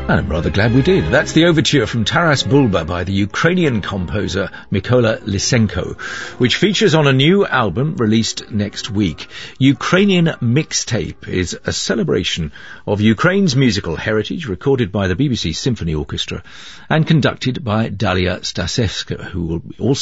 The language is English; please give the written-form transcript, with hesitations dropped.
And I'm rather glad we did. That's the overture from Taras Bulba by the Ukrainian composer Mykola Lysenko, which features on a new album released next week. Ukrainian Mixtape is a celebration of Ukraine's musical heritage, recorded by the BBC Symphony Orchestra and conducted by Dalia Stasevska, who will also